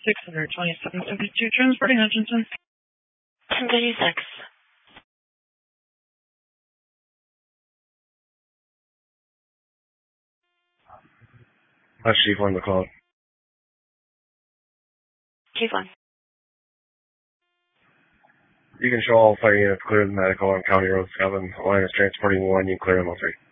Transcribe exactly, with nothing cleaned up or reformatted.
six hundred twenty-seven seventy-two, transporting Hutchinson. ten thirty-six. That's Chief one, the call. Chief one. You can show all fire units clear the medical on County Road seven. Line is transporting one, you can clear M O three.